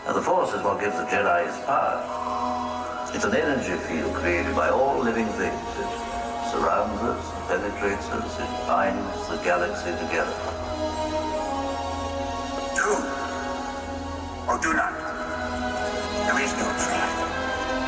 And the Force is what gives the Jedi its power. It's an energy field created by all living things. It surrounds us, penetrates us, it binds the galaxy together.